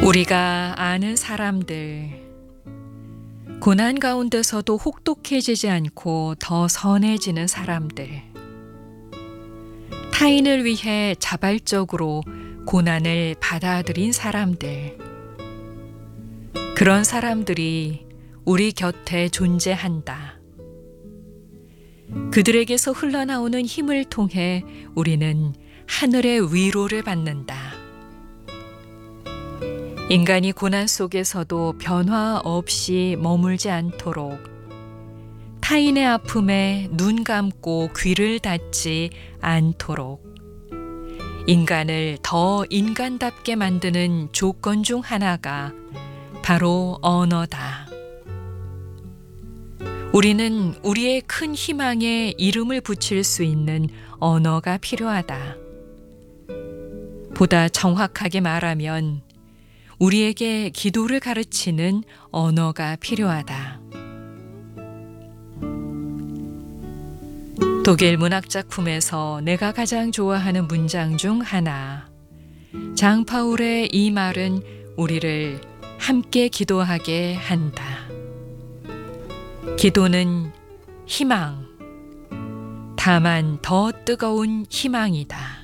우리가 아는 사람들, 고난 가운데서도 혹독해지지 않고 더 선해지는 사람들, 타인을 위해 자발적으로 고난을 받아들인 사람들, 그런 사람들이 우리 곁에 존재한다. 그들에게서 흘러나오는 힘을 통해 우리는 하늘의 위로를 받는다. 인간이 고난 속에서도 변화 없이 머물지 않도록, 타인의 아픔에 눈 감고 귀를 닫지 않도록, 인간을 더 인간답게 만드는 조건 중 하나가 바로 언어다. 우리는 우리의 큰 희망에 이름을 붙일 수 있는 언어가 필요하다. 보다 정확하게 말하면 우리에게 기도를 가르치는 언어가 필요하다. 독일 문학 작품에서 내가 가장 좋아하는 문장 중 하나, 장파울의 이 말은 우리를 함께 기도하게 한다. 기도는 희망, 다만 더 뜨거운 희망이다.